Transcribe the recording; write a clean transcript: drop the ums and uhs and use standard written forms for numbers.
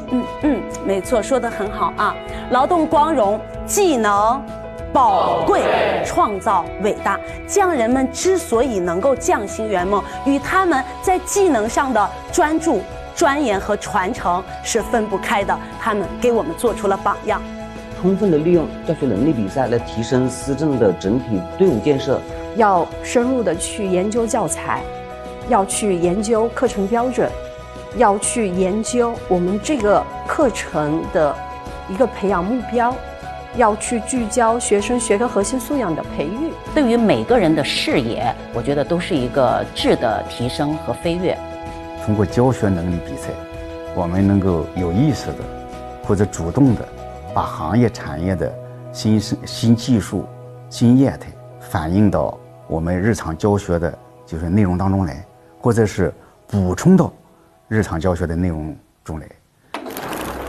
没错，说得很好啊。劳动光荣，技能宝贵，创造伟大。匠人们之所以能够匠心圆梦，与他们在技能上的专注、钻研和传承是分不开的。他们给我们做出了榜样。 充分的利用教学能力比赛来提升思政的整体队伍建设， 要深入的去研究教材，要去研究课程标准，要去研究我们这个课程的一个培养目标，要去聚焦学生学科核心素养的培育。 对于每个人的视野，我觉得都是一个质的提升和飞跃。 通过教学能力比赛，我们能够有意识的或者主动的把行业产业的新技术、新业态反映到我们日常教学的就是内容当中来，或者是补充到日常教学的内容中来。